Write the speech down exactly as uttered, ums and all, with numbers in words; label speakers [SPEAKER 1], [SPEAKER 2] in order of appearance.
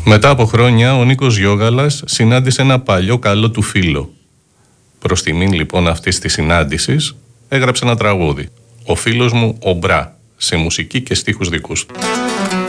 [SPEAKER 1] Μετά από χρόνια ο Νίκος Γιώγαλας συνάντησε ένα παλιό καλό του φίλο. Προς τιμήν λοιπόν αυτής της συνάντησης έγραψε ένα τραγούδι. Ο φίλος μου ο Μπρά, σε μουσική και στίχους δικούς του.